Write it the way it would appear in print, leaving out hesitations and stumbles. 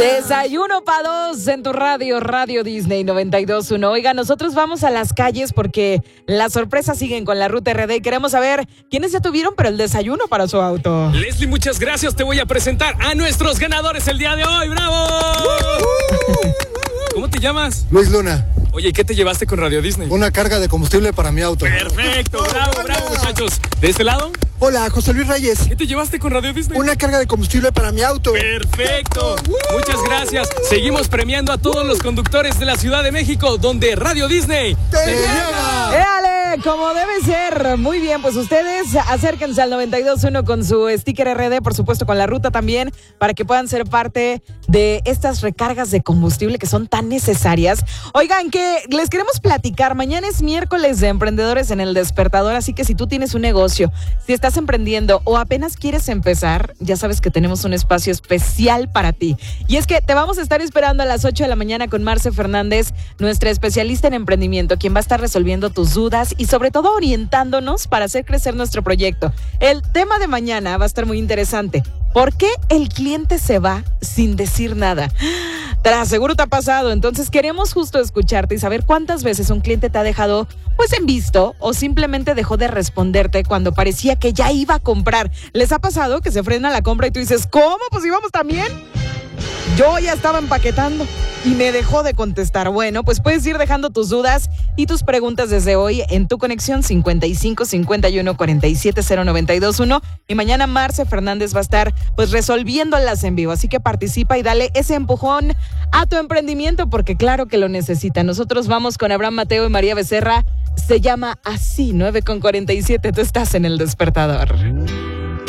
Desayuno pa' dos en tu Radio Disney 92.1. Oiga, nosotros vamos a las calles porque las sorpresas siguen con la Ruta RD y queremos saber quiénes ya tuvieron pero el desayuno para su auto. Leslie, muchas gracias. Te voy a presentar a nuestros ganadores el día de hoy. ¡Bravo! ¿Cómo te llamas? Luis Luna. Oye, ¿y qué te llevaste con Radio Disney? Una carga de combustible para mi auto. Perfecto, bravo, muchachos. ¿De este lado? Hola, José Luis Reyes. ¿Qué te llevaste con Radio Disney? Una carga de combustible para mi auto. Perfecto. Muchas gracias. Seguimos premiando a todos los conductores de la Ciudad de México, donde Radio Disney ¡te llega! ¡Éale! Como debe ser. Muy bien, pues ustedes acérquense al 92.1 con su sticker RD, por supuesto con la ruta también, para que puedan ser parte de estas recargas de combustible que son tan necesarias. Oigan, que les queremos platicar. Mañana es miércoles de emprendedores en El Despertador, así que si tú tienes un negocio, si estás emprendiendo o apenas quieres empezar, ya sabes que tenemos un espacio especial para ti. Y es que te vamos a estar esperando a las 8 de la mañana con Marce Fernández, nuestra especialista en emprendimiento, quien va a estar resolviendo tus dudas y sobre todo orientándonos para hacer crecer nuestro proyecto. El tema de mañana va a estar muy interesante. ¿Por qué el cliente se va sin decir nada? Te aseguro te ha pasado, entonces queremos justo escucharte y saber cuántas veces un cliente te ha dejado pues en visto o simplemente dejó de responderte cuando parecía que ya iba a comprar. ¿Les ha pasado que se frena la compra y tú dices, ¿cómo? Pues íbamos también. Yo ya estaba empaquetando y me dejó de contestar. Bueno, pues puedes ir dejando tus dudas y tus preguntas desde hoy en tu conexión 55 51 47 0921 y mañana Marce Fernández va a estar pues resolviéndolas en vivo. Así que participa y dale ese empujón a tu emprendimiento porque claro que lo necesita. Nosotros vamos con Abraham Mateo y María Becerra. Se llama Así, 9:47. Tú estás en El Despertador.